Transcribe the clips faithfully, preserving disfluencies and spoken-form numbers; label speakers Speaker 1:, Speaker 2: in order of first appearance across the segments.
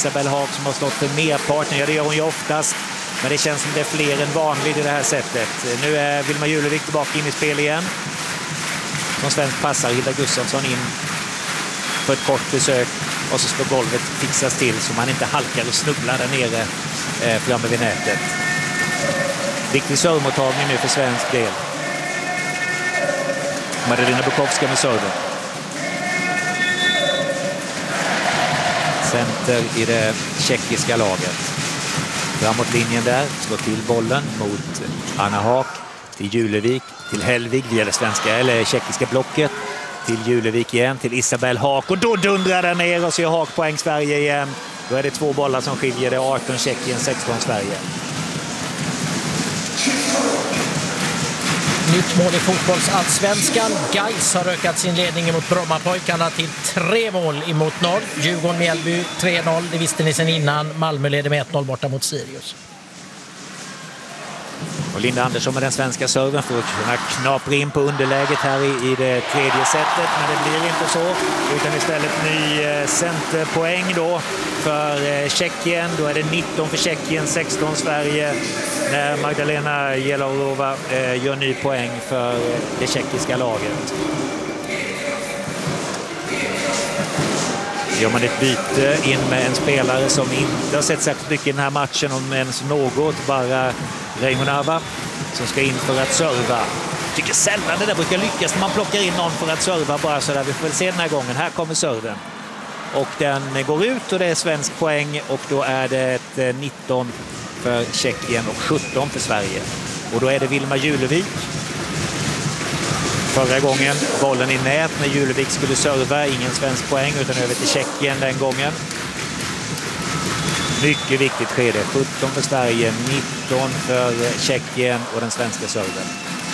Speaker 1: Isabelle Haak som har stått för merparten. Ja, det gör hon ju oftast. Men det känns som det är fler än vanligt i det här sättet. Nu är Vilma Julevik tillbaka in i spel igen. Som svensk passar Hilda Gustafsson in för ett kort besök. Och så ska golvet fixas till så man inte halkar och snubblar där nere eh, framme vid nätet. Viktig servmottagning nu för svensk del. Magdalena Bukowska med serven. Center i det tjeckiska laget. Framåt linjen där, slår till bollen mot Anna Haak, till Julevik, till Helvig via det svenska eller tjeckiska blocket, till Julevik igen, till Isabelle Haak och då dundrar den ner och så är Haak poäng Sverige igen. Då är det två bollar som skiljer, det är arton Tjeckien, sexton Sverige.
Speaker 2: Nytt mål i fotbollsallsvenskan. Gais har ökat sin ledning mot Brommapojkarna till tre mål emot noll. Djurgården-Mjällby tre noll, det visste ni sedan innan. Malmö leder med ett noll borta mot Sirius.
Speaker 1: Och Linda Andersson med den svenska serven för att kunna knapra in på underläget här i, i det tredje setet. Men det blir inte så, utan istället ny eh, centerpoäng då för eh, Tjeckien. Då är det nitton för Tjeckien, sexton Sverige. När Magdalena Jelorova eh, gör ny poäng för eh, det tjeckiska laget. Gör man ett byte in med en spelare som inte har sett särskilt mycket i den här matchen, om ens något, bara Reimonava som ska in för att serva. Jag tycker sällan det där brukar lyckas när man plockar in någon för att serva bara så där. Vi får väl se den här gången. Här kommer serven. Och den går ut och det är svensk poäng och då är det ett nitton för Tjeckien och sjutton för Sverige. Och då är det Vilma Julevik. Förra gången bollen i nät när Julevik skulle serva, ingen svensk poäng utan över till Tjeckien den gången. Mycket viktigt skede, sjutton för Sverige, nitton för Tjeckien och den svenska serven.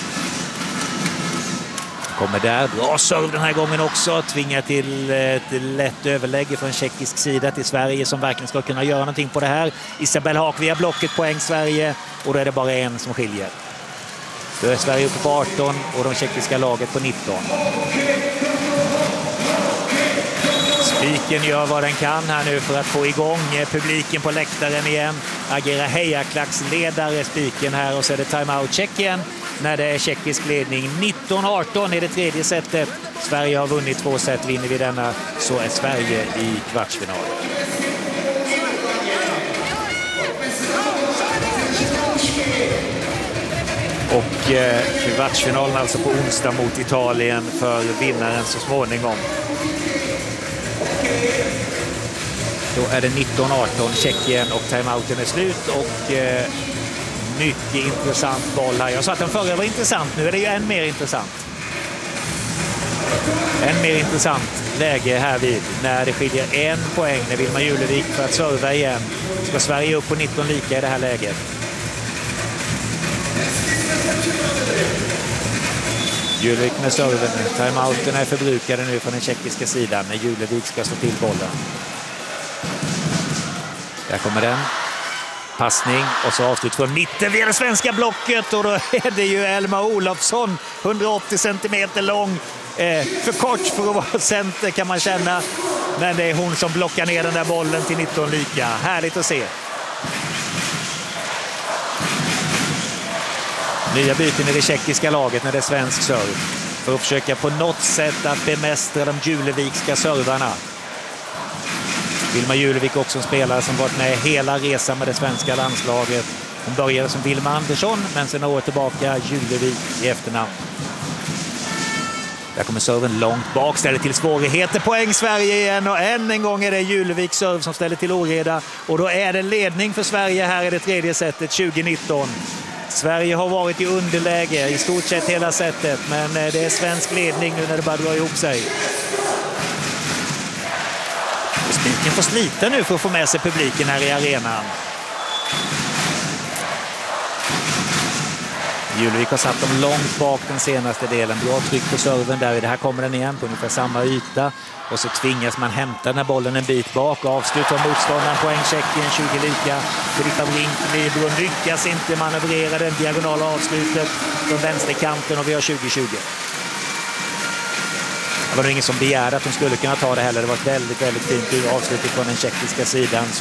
Speaker 1: Kommer där, bra serv den här gången också, tvingar till ett lätt överlägg från tjeckisk sida till Sverige som verkligen ska kunna göra någonting på det här. Isabelle Haak via blocket, poäng Sverige och då är det bara en som skiljer. Då är Sverige uppe på arton och de tjeckiska laget på nitton. Spiken gör vad den kan här nu för att få igång publiken på läktaren igen. Agerar hejaklacksledare Spiken här och så är det timeout Tjeckien när det är tjeckisk ledning. nitton arton i det tredje setet. Sverige har vunnit två set, vinner vi denna så är Sverige i kvartsfinal. Och eh, kvartsfinalen alltså på onsdag mot Italien för vinnaren så småningom. Då är det nitton arton Tjeckien och timeouten är slut och eh, mycket intressant boll här. Jag sa att den förra var intressant, nu är det ju än mer intressant. Än mer intressant läge här vid när det skiljer en poäng när Vilma Julevik för att serva igen. Ska Sverige upp på nitton lika i det här läget. Julevik med serven. Timeouten är förbrukade nu från den tjeckiska sidan när Julevik ska slå till bollen. Där kommer den. Passning och så avslut från mitten via det svenska blocket och då är det ju Elma Olofsson, hundraåttio centimeter lång. Eh, för kort för att vara center kan man känna. Men det är hon som blockar ner den där bollen till nitton lika. Härligt att se. Nya byten i det tjeckiska laget när det är svensk serv. För att försöka på något sätt att bemästra de julevikska servarna. Vilma Julevik också en spelare som varit med hela resan med det svenska landslaget. Hon började som Vilma Andersson men sen några år tillbaka Julevik i efternamn. Där kommer serven långt bak, ställer till svårigheter. Poäng Sverige igen och än en gång är det Julevik serv som ställer till oreda. Och då är det ledning för Sverige här i det tredje setet tjugo nitton. Sverige har varit i underläge i stort sett hela setet men det är svensk ledning nu när det bara drar ihop sig. Spiken får slita nu för att få med sig publiken här i arenan. Julevik har satt dem långt bak den senaste delen. Bra tryck på serven där. Det här kommer den igen på ungefär samma yta. Och så tvingas man hämta den här bollen en bit bak. Avslut av motståndaren, poäng Tjeckien, tjugo lika. Filippa Brink lyckas inte manövrera den diagonala avslutet från vänsterkanten och vi har tjugo tjugo. Det var ingen som begärde att de skulle kunna ta det heller. Det var ett väldigt, väldigt fint avslut från den tjeckiska sidan.